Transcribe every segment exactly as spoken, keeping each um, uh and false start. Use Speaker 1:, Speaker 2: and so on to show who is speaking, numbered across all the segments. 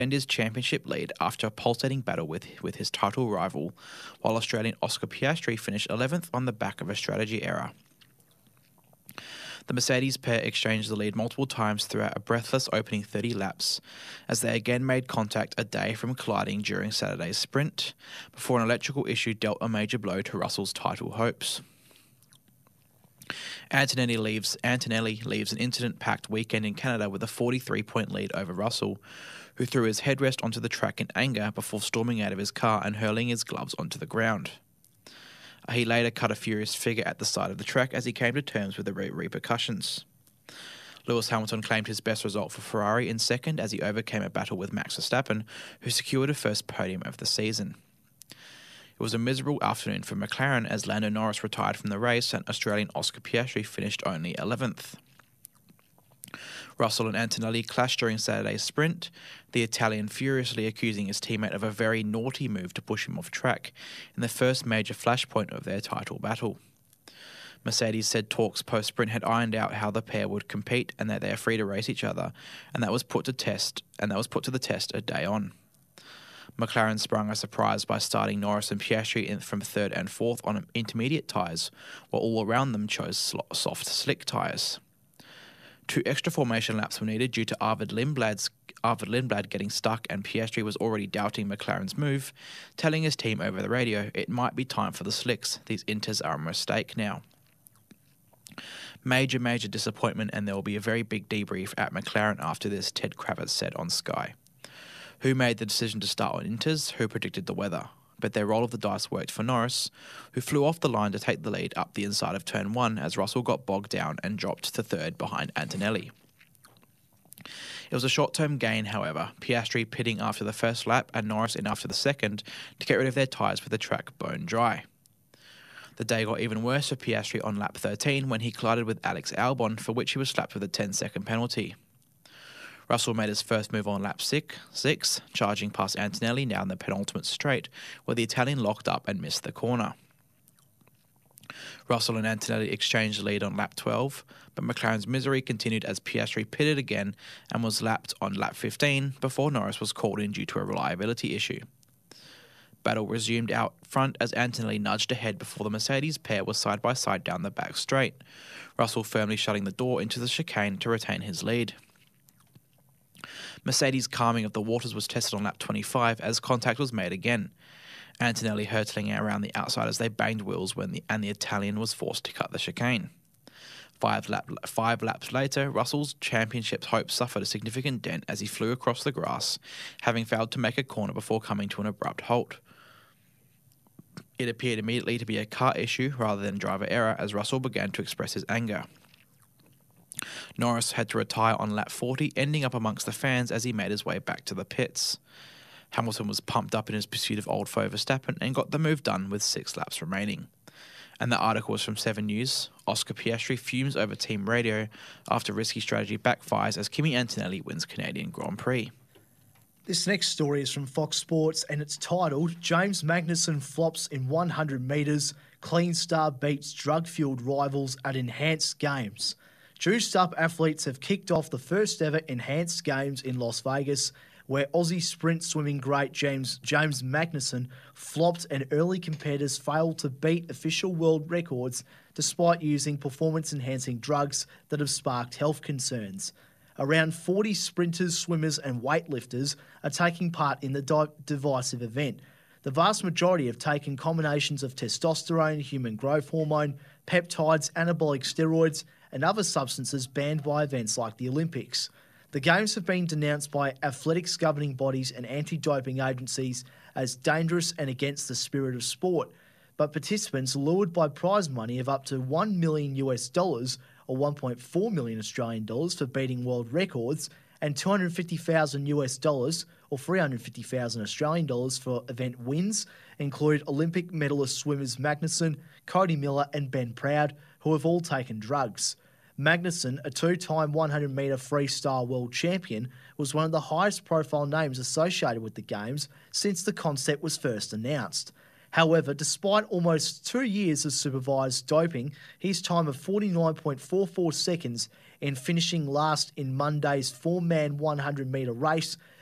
Speaker 1: and his championship lead after a pulsating battle with, with his title rival, while Australian Oscar Piastri finished eleventh on the back of a strategy error. The Mercedes pair exchanged the lead multiple times throughout a breathless opening thirty laps, as they again made contact a day from colliding during Saturday's sprint, before an electrical issue dealt a major blow to Russell's title hopes. Antonelli leaves, Antonelli leaves an incident-packed weekend in Canada with a forty-three point lead over Russell, who threw his headrest onto the track in anger before storming out of his car and hurling his gloves onto the ground. He later cut a furious figure at the side of the track as he came to terms with the re- repercussions. Lewis Hamilton claimed his best result for Ferrari in second as he overcame a battle with Max Verstappen, who secured a first podium of the season. It was a miserable afternoon for McLaren as Lando Norris retired from the race and Australian Oscar Piastri finished only eleventh. Russell and Antonelli clashed during Saturday's sprint, the Italian furiously accusing his teammate of a very naughty move to push him off track in the first major flashpoint of their title battle. Mercedes said talks post-sprint had ironed out how the pair would compete and that they are free to race each other, and that was put to test and that was put to the test a day on. McLaren sprung a surprise by starting Norris and Piastri in from third and fourth on intermediate tyres, while all around them chose soft, slick tyres. Two extra formation laps were needed due to Arvid Lindblad's, Arvid Lindblad getting stuck, and Piastri was already doubting McLaren's move, telling his team over the radio it might be time for the slicks. These inters are a mistake now. Major, major disappointment, and there will be a very big debrief at McLaren after this, Ted Kravitz said on Sky. Who made the decision to start on inters? Who predicted the weather? But their roll of the dice worked for Norris, who flew off the line to take the lead up the inside of turn one as Russell got bogged down and dropped to third behind Antonelli. It was a short-term gain, however, Piastri pitting after the first lap and Norris in after the second to get rid of their tyres with the track bone dry. The day got even worse for Piastri on lap thirteen when he collided with Alex Albon, for which he was slapped with a ten-second penalty. Russell made his first move on lap six, six, charging past Antonelli down the penultimate straight, where the Italian locked up and missed the corner. Russell and Antonelli exchanged the lead on lap twelve, but McLaren's misery continued as Piastri pitted again and was lapped on lap fifteen before Norris was called in due to a reliability issue. Battle resumed out front as Antonelli nudged ahead before the Mercedes pair was side by side down the back straight, Russell firmly shutting the door into the chicane to retain his lead. Mercedes' calming of the waters was tested on lap twenty-five as contact was made again, Antonelli hurtling around the outside as they banged wheels when the, and the Italian was forced to cut the chicane. Five, lap, five laps later, Russell's championship hopes suffered a significant dent as he flew across the grass, having failed to make a corner before coming to an abrupt halt. It appeared immediately to be a car issue rather than driver error as Russell began to express his anger. Norris had to retire on lap forty, ending up amongst the fans as he made his way back to the pits. Hamilton was pumped up in his pursuit of old foe Verstappen and got the move done with six laps remaining. And the article was from Seven News. Oscar Piastri fumes over team radio after risky strategy backfires as Kimi Antonelli wins Canadian Grand Prix.
Speaker 2: This next story is from Fox Sports and it's titled James Magnussen flops in one hundred metres, Clean Star beats drug-fueled rivals at Enhanced Games. Juiced up athletes have kicked off the first ever Enhanced Games in Las Vegas, where Aussie sprint swimming great James James Magnussen flopped and early competitors failed to beat official world records despite using performance-enhancing drugs that have sparked health concerns. Around forty sprinters, swimmers and weightlifters are taking part in the di- divisive event. The vast majority have taken combinations of testosterone, human growth hormone, peptides, anabolic steroids and other substances banned by events like the Olympics. The Games have been denounced by athletics governing bodies and anti-doping agencies as dangerous and against the spirit of sport, but participants lured by prize money of up to one million US dollars or one point four million Australian dollars for beating world records and two hundred fifty thousand US dollars or three hundred fifty thousand Australian dollars for event wins include Olympic medalist swimmers Magnussen, Cody Miller and Ben Proud, who have all taken drugs. Magnussen, a two-time one hundred metre freestyle world champion, was one of the highest profile names associated with the Games since the concept was first announced. However, despite almost two years of supervised doping, his time of forty-nine point four four seconds in finishing last in Monday's four-man one hundred metre race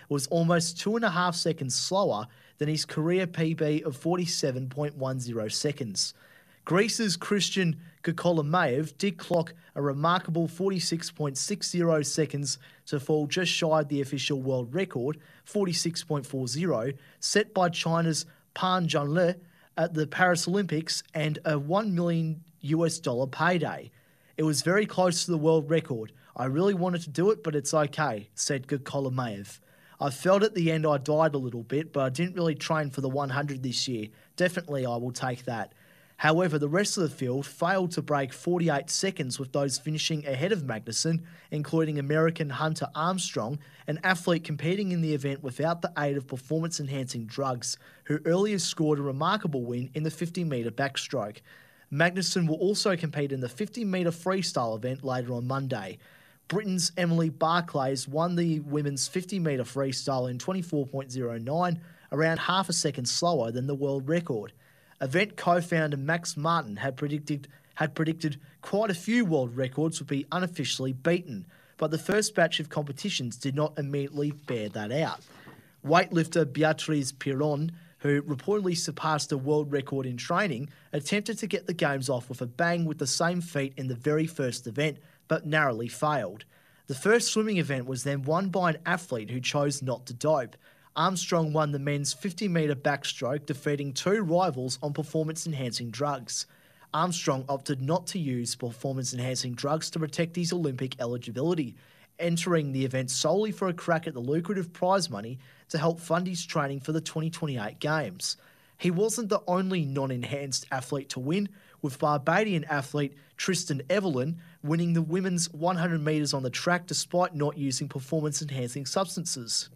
Speaker 2: was almost two and a half seconds slower than his career P B of forty-seven point one zero seconds. Greece's Christian Kokolomaev did clock a remarkable forty-six point six zero seconds to fall just shy of the official world record, forty-six point four zero, set by China's Pan Zhongle at the Paris Olympics and a one million US dollar payday. It was very close to the world record. I really wanted to do it, but it's okay, said Kokolomaev. I felt at the end I died a little bit, but I didn't really train for the one hundred this year. Definitely I will take that. However, the rest of the field failed to break forty-eight seconds, with those finishing ahead of Magnussen, including American Hunter Armstrong, an athlete competing in the event without the aid of performance-enhancing drugs, who earlier scored a remarkable win in the fifty metre backstroke. Magnussen will also compete in the fifty metre freestyle event later on Monday. Britain's Emily Barclays won the women's fifty metre freestyle in twenty-four point oh nine, around half a second slower than the world record. Event co-founder Max Martin had predicted had predicted quite a few world records would be unofficially beaten, but the first batch of competitions did not immediately bear that out. Weightlifter Beatriz Piron, who reportedly surpassed a world record in training, attempted to get the games off with a bang with the same feat in the very first event, but narrowly failed. The first swimming event was then won by an athlete who chose not to dope. Armstrong won the men's fifty metre backstroke, defeating two rivals on performance-enhancing drugs. Armstrong opted not to use performance-enhancing drugs to protect his Olympic eligibility, entering the event solely for a crack at the lucrative prize money to help fund his training for the twenty twenty-eight Games. He wasn't the only non-enhanced athlete to win, with Barbadian athlete Tristan Evelyn winning the women's one hundred metres on the track despite not using performance-enhancing substances.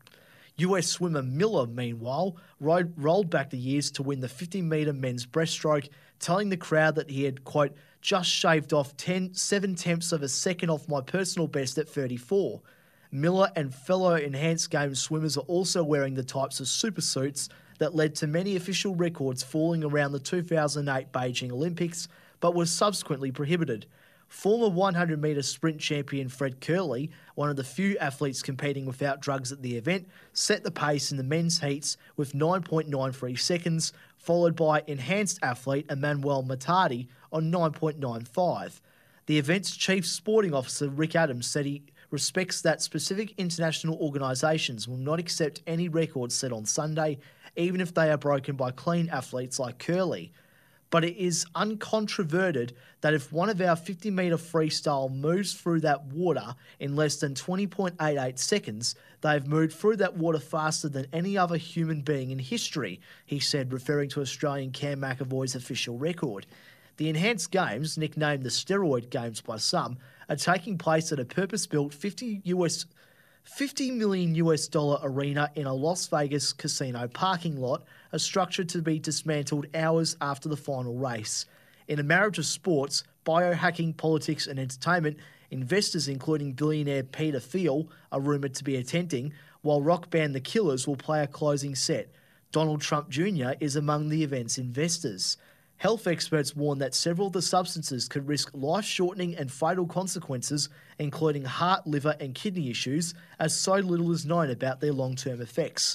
Speaker 2: U S swimmer Miller, meanwhile, rode, rolled back the years to win the fifty metre men's breaststroke, telling the crowd that he had, quote, just shaved off ten, seven tenths of a second off my personal best at thirty-four. Miller and fellow Enhanced Games swimmers are also wearing the types of supersuits that led to many official records falling around the two thousand eight Beijing Olympics, but was subsequently prohibited. Former one hundred metre sprint champion Fred Curley, one of the few athletes competing without drugs at the event, set the pace in the men's heats with nine point nine three seconds, followed by enhanced athlete Emmanuel Matardi on nine point nine five. The event's chief sporting officer Rick Adams said he respects that specific international organisations will not accept any records set on Sunday, even if they are broken by clean athletes like Curley. But it is uncontroverted that if one of our fifty metre freestyle moves through that water in less than twenty point eight eight seconds, they've moved through that water faster than any other human being in history, he said, referring to Australian Cam McAvoy's official record. The Enhanced Games, nicknamed the Steroid Games by some, are taking place at a purpose-built fifty US fifty million US dollar arena in a Las Vegas casino parking lot, a structure to be dismantled hours after the final race. In a marriage of sports, biohacking, politics and entertainment, investors including billionaire Peter Thiel are rumoured to be attending, while rock band The Killers will play a closing set. Donald Trump Junior is among the event's investors. Health experts warn that several of the substances could risk life-shortening and fatal consequences, including heart, liver and kidney issues, as so little is known about their long-term effects.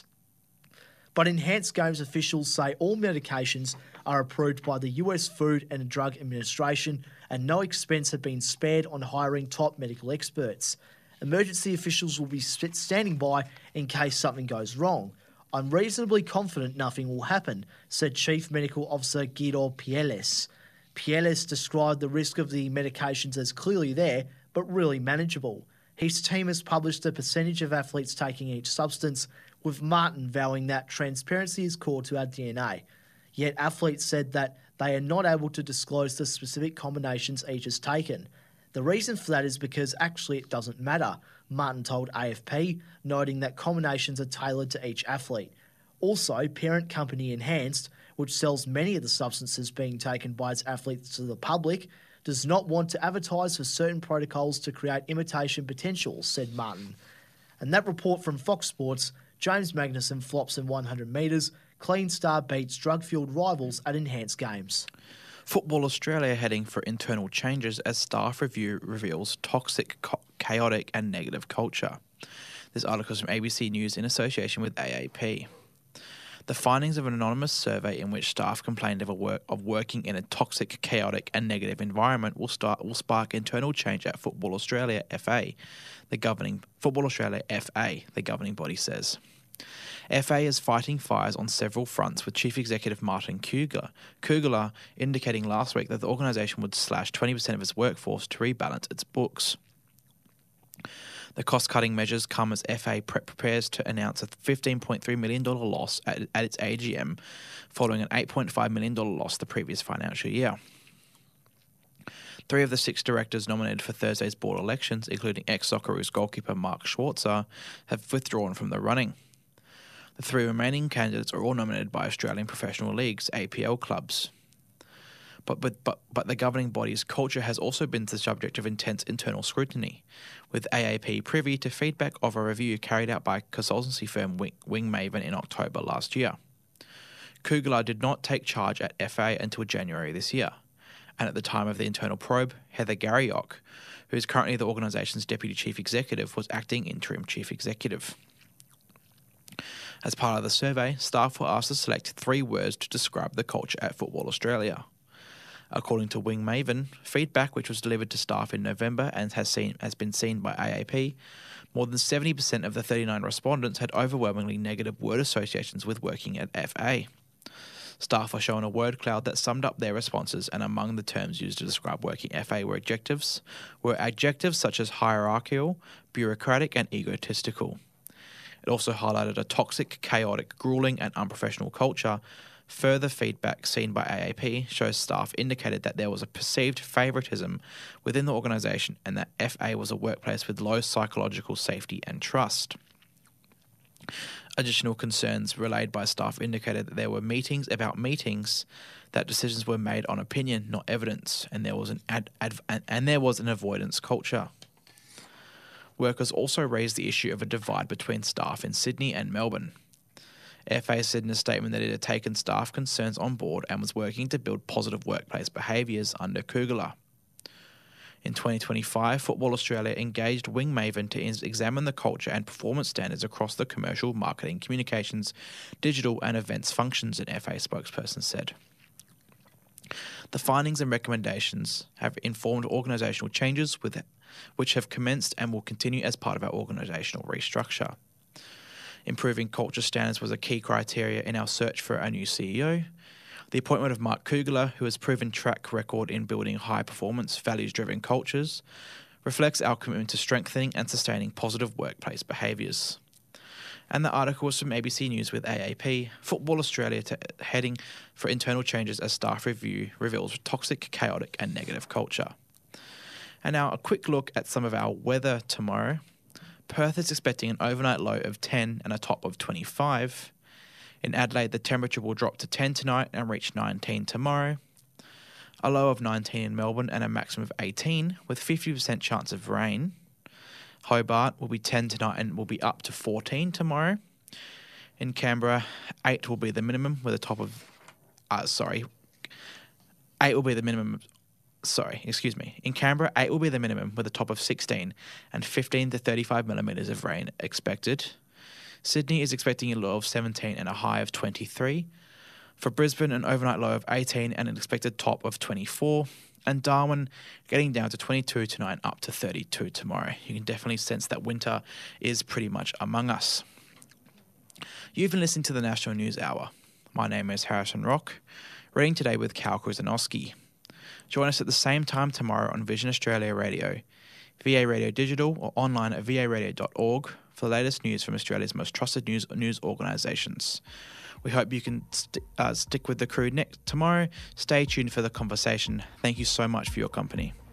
Speaker 2: But Enhanced Games officials say all medications are approved by the U S Food and Drug Administration and no expense have been spared on hiring top medical experts. Emergency officials will be standing by in case something goes wrong. I'm reasonably confident nothing will happen, said Chief Medical Officer Guido Pieles. Pieles described the risk of the medications as clearly there, but really manageable. His team has published a percentage of athletes taking each substance, with Martin vowing that transparency is core to our D N A. Yet athletes said that they are not able to disclose the specific combinations each has taken. The reason for that is because actually it doesn't matter, Martin told A F P, noting that combinations are tailored to each athlete. Also, parent company Enhanced, which sells many of the substances being taken by its athletes to the public, does not want to advertise for certain protocols to create imitation potential, said Martin. And that report from Fox Sports, James Magnussen flops in one hundred metres, Clean Star beats drug-fueled rivals at Enhanced Games.
Speaker 1: Football Australia heading for internal changes as staff review reveals toxic, co- chaotic and negative culture. This article is from A B C News in association with A A P. The findings of an anonymous survey in which staff complained of, a work, of working in a toxic, chaotic and negative environment will start will spark internal change at Football Australia F A, the governing Football Australia F A, the governing body says. F A is fighting fires on several fronts, with Chief Executive Martin Kugler, Kugler indicating last week that the organisation would slash twenty percent of its workforce to rebalance its books. The cost-cutting measures come as F A prepares to announce a fifteen point three million dollars loss at, at its A G M, following an eight point five million dollars loss the previous financial year. Three of the six directors nominated for Thursday's board elections, including ex-Socceroos goalkeeper Mark Schwarzer, have withdrawn from the running. The three remaining candidates are all nominated by Australian professional leagues, A P L clubs. But, but, but, but the governing body's culture has also been the subject of intense internal scrutiny, with A A P privy to feedback of a review carried out by consultancy firm Wing, Wing Maven in October last year. Kugler did not take charge at F A until January this year, and at the time of the internal probe, Heather Garriock, who is currently the organisation's deputy chief executive, was acting interim chief executive. As part of the survey, staff were asked to select three words to describe the culture at Football Australia. According to Wing Maven, feedback which was delivered to staff in November and has seen has been seen by A A P, more than seventy percent of the thirty-nine respondents had overwhelmingly negative word associations with working at F A. Staff were shown a word cloud that summed up their responses, and among the terms used to describe working F A were adjectives, were adjectives such as hierarchical, bureaucratic and egotistical. It also highlighted a toxic, chaotic, grueling and unprofessional culture. Further feedback seen by A A P shows staff indicated that there was a perceived favouritism within the organisation and that F A was a workplace with low psychological safety and trust. Additional concerns relayed by staff indicated that there were meetings about meetings, that decisions were made on opinion, not evidence, and there was an ad, ad, and there was an avoidance culture. Workers also raised the issue of a divide between staff in Sydney and Melbourne. F A said in a statement that it had taken staff concerns on board and was working to build positive workplace behaviours under Kugler. In twenty twenty-five, Football Australia engaged Wing Maven to examine the culture and performance standards across the commercial, marketing, communications, digital and events functions, an F A spokesperson said. The findings and recommendations have informed organisational changes with, which have commenced and will continue as part of our organisational restructure. Improving culture standards was a key criteria in our search for a new C E O. The appointment of Mark Kugler, who has proven track record in building high-performance, values-driven cultures, reflects our commitment to strengthening and sustaining positive workplace behaviours. And the article was from A B C News with A A P, Football Australia to heading for internal changes as staff review reveals toxic, chaotic and negative culture. And now a quick look at some of our weather tomorrow. Perth is expecting an overnight low of ten and a top of twenty-five. In Adelaide, the temperature will drop to ten tonight and reach nineteen tomorrow. A low of nineteen in Melbourne and a maximum of eighteen, with fifty percent chance of rain. Hobart will be ten tonight and will be up to fourteen tomorrow. In Canberra, eight will be the minimum with a top of... Uh, sorry. eight will be the minimum... Sorry, excuse me. In Canberra, eight will be the minimum with a top of sixteen and fifteen to thirty-five millimetres of rain expected. Sydney is expecting a low of seventeen and a high of twenty-three. For Brisbane, an overnight low of eighteen and an expected top of twenty-four. And Darwin getting down to twenty-two tonight, up to thirty-two tomorrow. You can definitely sense that winter is pretty much among us. You've been listening to the National News Hour. My name is Harrison Rock, reading today with Cal Kruzanowski. Join us at the same time tomorrow on Vision Australia Radio, V A Radio Digital, or online at v a radio dot org for the latest news from Australia's most trusted news news organisations. We hope you can st- uh, stick with the crew next tomorrow. Stay tuned for the conversation. Thank you so much for your company.